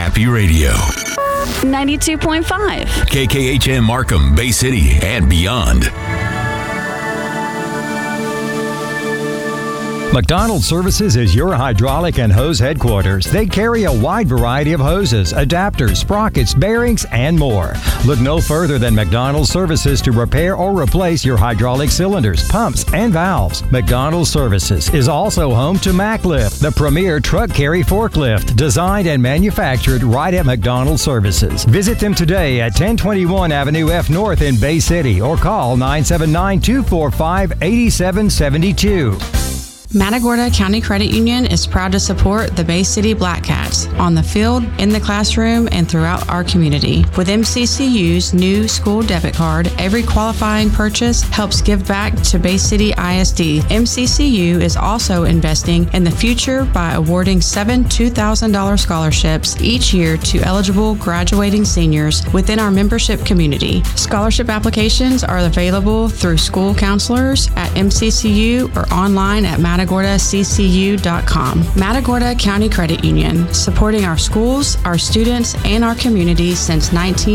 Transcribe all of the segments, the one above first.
Happy Radio. 92.5. KKHM Markham, Bay City, and beyond. McDonald Services is your hydraulic and hose headquarters. They carry a wide variety of hoses, adapters, sprockets, bearings, and more. Look no further than McDonald Services to repair or replace your hydraulic cylinders, pumps, and valves. McDonald Services is also home to MacLift, the premier truck carry forklift, designed and manufactured right at McDonald Services. Visit them today at 1021 Avenue F North in Bay City or call 979-245-8772. Matagorda County Credit Union is proud to support the Bay City Black Cats on the field, in the classroom, and throughout our community. With MCCU's new school debit card, every qualifying purchase helps give back to Bay City ISD. MCCU is also investing in the future by awarding 7 $2,000 scholarships each year to eligible graduating seniors within our membership community. Scholarship applications are available through school counselors at MCCU or online at MatagordaCCU.com. Matagorda County Credit Union, supporting our schools, our students, and our community since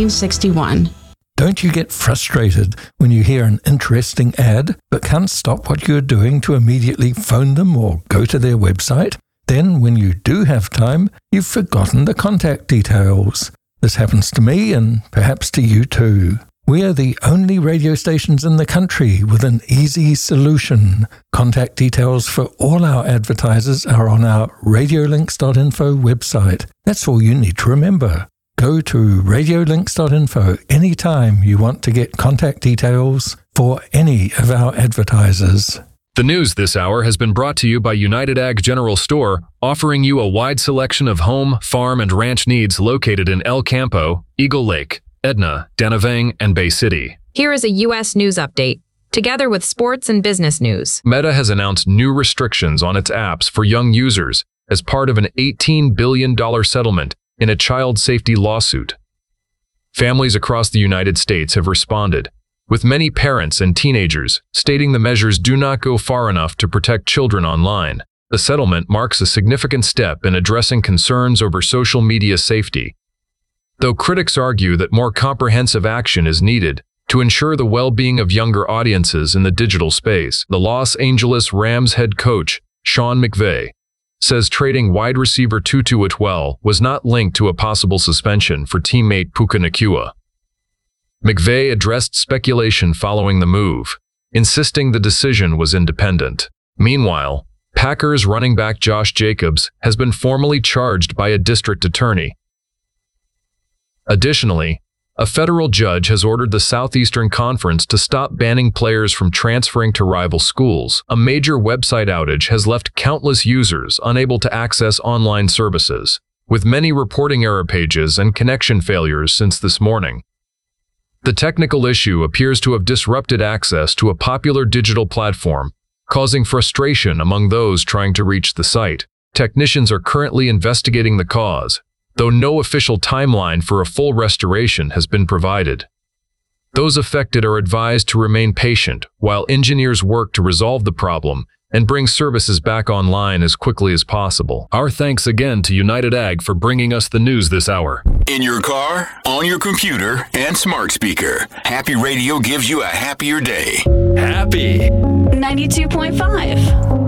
1961. Don't you get frustrated when you hear an interesting ad but can't stop what you're doing to immediately phone them or go to their website? Then, when you do have time, you've forgotten the contact details. This happens to me and perhaps to you too. We are the only radio stations in the country with an easy solution. Contact details for all our advertisers are on our radiolinks.info website. That's all you need to remember. Go to radiolinks.info anytime you want to get contact details for any of our advertisers. The news this hour has been brought to you by United Ag General Store, offering you a wide selection of home, farm, and ranch needs located in El Campo, Eagle Lake, Edna, Danavang, and Bay City. Here is a U.S. news update, together with sports and business news. Meta has announced new restrictions on its apps for young users as part of an $18 billion settlement in a child safety lawsuit. Families across the United States have responded, with many parents and teenagers stating the measures do not go far enough to protect children online. The settlement marks a significant step in addressing concerns over social media safety, though critics argue that more comprehensive action is needed to ensure the well-being of younger audiences in the digital space. The Los Angeles Rams head coach, Sean McVay, says trading wide receiver Tutu Atwell was not linked to a possible suspension for teammate Puka Nacua. McVay addressed speculation following the move, insisting the decision was independent. Meanwhile, Packers running back Josh Jacobs has been formally charged by a district attorney. Additionally, a federal judge has ordered the Southeastern Conference to stop banning players from transferring to rival schools. A major website outage has left countless users unable to access online services, with many reporting error pages and connection failures since this morning. The technical issue appears to have disrupted access to a popular digital platform, causing frustration among those trying to reach the site. Technicians are currently investigating the cause, though no official timeline for a full restoration has been provided. Those affected are advised to remain patient while engineers work to resolve the problem and bring services back online as quickly as possible. Our thanks again to United Ag for bringing us the news this hour. In your car, on your computer, and smart speaker, Happy Radio gives you a happier day. Happy 92.5.